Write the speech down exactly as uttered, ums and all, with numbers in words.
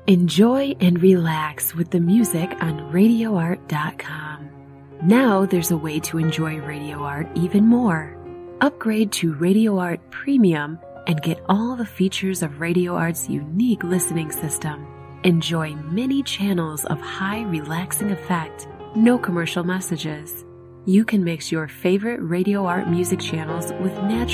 Enjoy and relax with the music on radio art dot com. Now there's a way to enjoy Radio Art even more. Upgrade to Radio Art Premium and get all the features of Radio Art's unique listening system. Enjoy many channels of high relaxing effect, no commercial messages. You can mix your favorite Radio Art music channels with natural